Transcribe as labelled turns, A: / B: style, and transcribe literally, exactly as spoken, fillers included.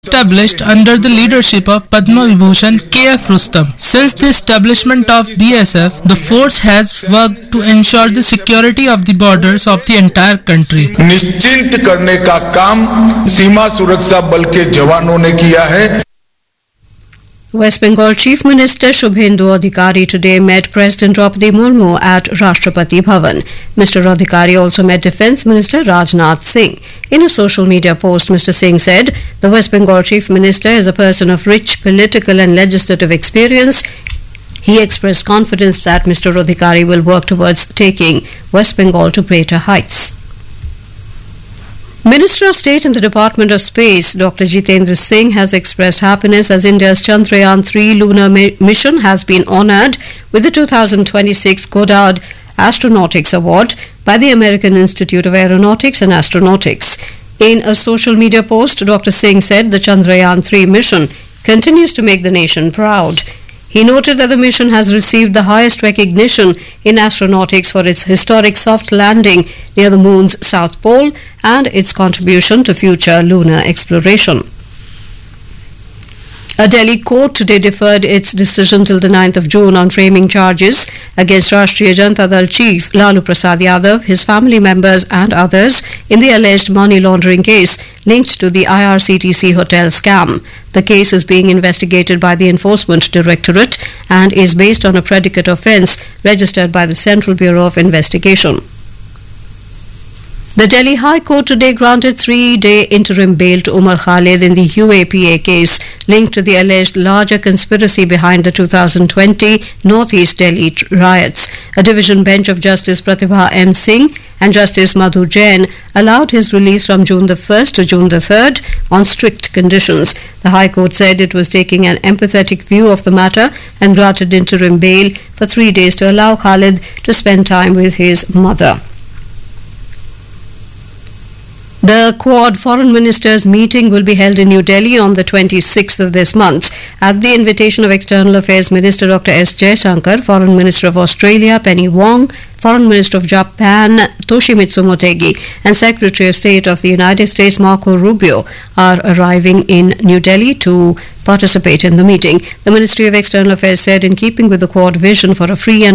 A: established under the leadership of Padma Vibhushan K F Rustam. Since the establishment of B S F, the force has worked to ensure the security of the borders of the entire country.
B: निश्चिंत करने का काम सीमा सुरक्षा बल के जवानों ने किया है.
C: West Bengal Chief Minister Shubhendu Adhikari today met President Draupadi Murmu at Rashtrapati Bhavan. Mister Adhikari also met Defence Minister Rajnath Singh. In a social media post, Mister Singh said, "The West Bengal Chief Minister is a person of rich political and legislative experience." He expressed confidence that Mister Adhikari will work towards taking West Bengal to greater heights. Minister of State in the Department of Space, Doctor Jitendra Singh, has expressed happiness as India's Chandrayaan three lunar mi- mission has been honoured with the two thousand twenty-six Goddard Astronautics Award by the American Institute of Aeronautics and Astronautics. In a social media post, Doctor Singh said the Chandrayaan three mission continues to make the nation proud. He noted that the mission has received the highest recognition in astronautics for its historic soft landing near the moon's south pole and its contribution to future lunar exploration. A Delhi court today deferred its decision till the ninth of June on framing charges against Rashtriya Janata Dal chief Lalu Prasad Yadav, his family members and others in the alleged money laundering case linked to the I R C T C hotel scam. The case is being investigated by the Enforcement Directorate and is based on a predicate offence registered by the Central Bureau of Investigation. The Delhi High Court today granted three-day interim bail to Umar Khalid in the U A P A case linked to the alleged larger conspiracy behind the two thousand twenty Northeast Delhi riots. A division bench of Justice Pratibha M. Singh and Justice Madhu Jain allowed his release from June the first to June the third on strict conditions. The High Court said it was taking an empathetic view of the matter and granted interim bail for three days to allow Khalid to spend time with his mother. The Quad Foreign Ministers meeting will be held in New Delhi on the twenty-sixth of this month. At the invitation of External Affairs Minister Doctor S. Jaishankar, Foreign Minister of Australia Penny Wong, Foreign Minister of Japan Toshimitsu Motegi and Secretary of State of the United States Marco Rubio are arriving in New Delhi to participate in the meeting. The Ministry of External Affairs said, in keeping with the Quad vision for a free and